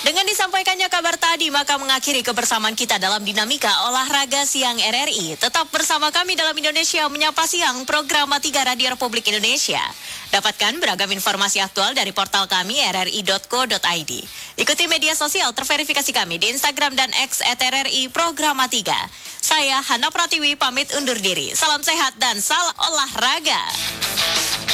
Dengan disampaikannya kabar tadi, maka mengakhiri kebersamaan kita dalam dinamika olahraga siang RRI. Tetap bersama kami dalam Indonesia Menyapa Siang, program 3 Radio Republik Indonesia. Dapatkan beragam informasi aktual dari portal kami rri.co.id. Ikuti media sosial terverifikasi kami di Instagram dan X @RRI Program 3. Saya Hana Pratiwi pamit undur diri. Salam sehat dan salam olahraga.